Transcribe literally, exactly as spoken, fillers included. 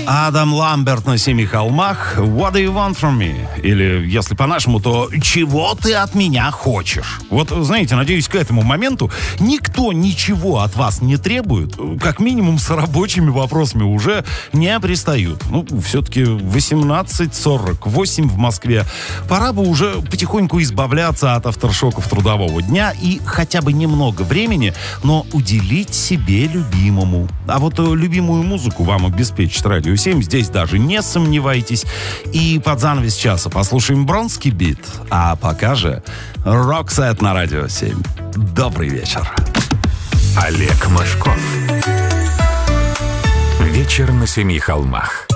Адам Ламберт на Семи холмах. What do you want from me? Или, если по-нашему, то чего ты от меня хочешь? Вот, знаете, надеюсь, к этому моменту никто ничего от вас не требует. Как минимум с рабочими вопросами уже не пристают. Ну, все-таки восемнадцать сорок восемь в Москве. Пора бы уже потихоньку избавляться от авторшоков трудового дня и хотя бы немного времени, но уделить себе любимому. А вот любимую музыку вам обеспечит Радио семь, здесь даже не сомневайтесь. И под занавес часа послушаем Бронский бит. А пока же Roxette на Радио семь. Добрый вечер. Олег Мошков. Вечер на Семи холмах.